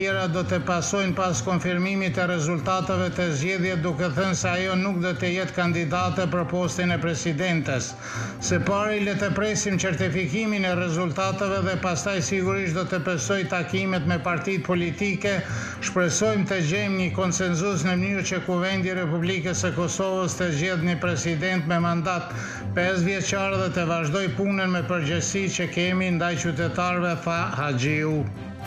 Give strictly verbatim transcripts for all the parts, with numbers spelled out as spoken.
tjera do të pasojnë pas konfirmimit të rezultateve të zgjedhjeve, duke thënë se ajo nuk do të jetë kandidate për postin e presidentes. Së pari le të presim certifikimin e rezultateve dhe pastaj sigurisht do të besoj takimet me partitë politike. Shpresojmë të gjejmë një konsenzus në mënyrë që Kuvendi i Republikës së Kosovës të zgjedhë një president me mandat pesë vjeçar dhe të vazhdoj punën me përgjegjësi që kemi ndaj qytetarëve, tha Haxhiu.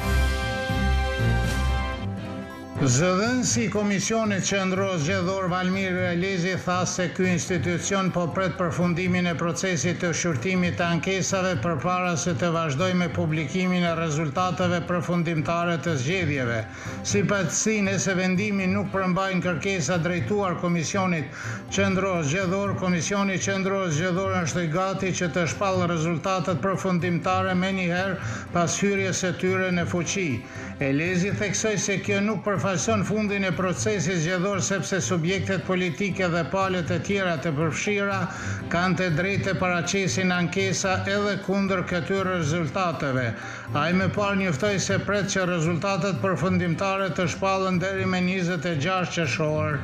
Zëdhënësi i Komisionit Qendror Zgjedhor Valmir Elezi tha se ky institucion po pret përfundimin e procesit të shqyrtimit të ankesave përpara se të vazhdojë me publikimin e rezultateve përfundimtare të zgjedhjeve. Sipas tij, nëse vendimi nuk përmbajnë kërkesa drejtuar Komisionit Qendror Zgjedhor, Komisioni Qendror Zgjedhor është i gati që të shpallë rezultatet përfundimtare menjëherë pas hyrjes së tyre në fuqi. Elezi theksoi se kjo nuk përfaqëson fundin e procesit zgjedhor sepse subjektet politike dhe palët e tjera të përfshira kanë të drejtë të paraqesin ankesa edhe kundër këtyre rezultateve. Ai më parë njoftoi se pret që rezultatet përfundimtare të shpallen deri më njëzet e gjashtë qershor.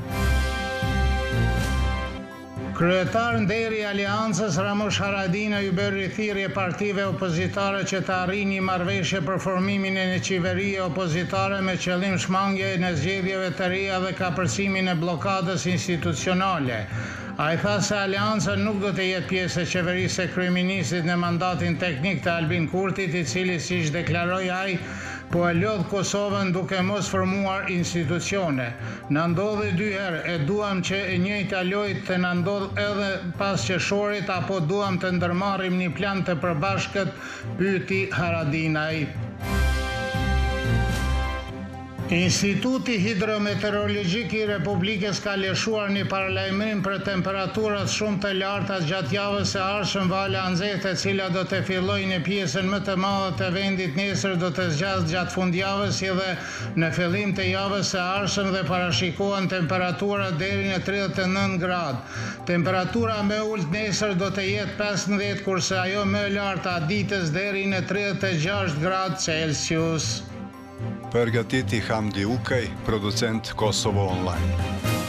Kryetar nderi i Aleancës Ramush Haradinaj u bë rithirrje partive opozitare që të arrijnë një marrëveshje për formimin e një qeverie opozitare me qëllim shmangje në zgjedhjeve të reja dhe kapërcimin e bllokadës institucionale. Ai tha se Aleanca nuk do të jetë pjesë e qeverisë së kryeministit në mandatin teknik të Albin Kurtit, i cili, siç deklaroi ai, po e lodh Kosovën duke mos formuar institucione. Na ndodhi dy herë, e duam që e njëjta lojë të na ndodh edhe pas qershorit apo duam të ndërmarrim një plan të përbashkët, pyeti Haradinaj. Instituti Hidrometeorologjik i Republikës ka lëshuar një paralajmërim për temperaturat shumë të larta gjatë javës së ardhshme. Vala nxehtë, e cila do të fillojë në pjesën më të madhe të vendit nesër, do të zgjasë gjatë fundjavës si dhe në fillim të javës së ardhshme dhe parashikohen temperatura deri në tridhjetë e nëntë gradë. Temperatura më e ulët nesër do të jetë pesëmbëdhjetë, kurse ajo më e larta ditës deri në tridhjetë e gjashtë gradë Celsius. Përgatiti Hamdi Ukaj, producent Kosovo Online.